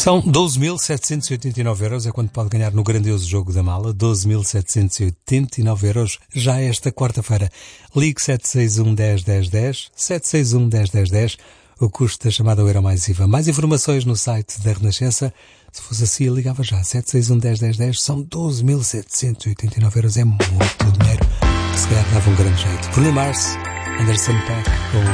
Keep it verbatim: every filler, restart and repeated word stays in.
São doze mil setecentos e oitenta e nove euros, é quanto pode ganhar no grandioso jogo da mala. doze mil setecentos e oitenta e nove euros, já esta quarta-feira. Ligue sete seis um, dez, dez, dez, sete seis um, dez, dez, dez, o custo da chamada Euro mais I V A. Mais informações no site da Renascença. Se fosse assim, eu ligava já. sete seis um, dez, dez, dez, são doze mil setecentos e oitenta e nove euros, é muito dinheiro. Se calhar dava um grande jeito. Bruno Mars, Anderson Paak, com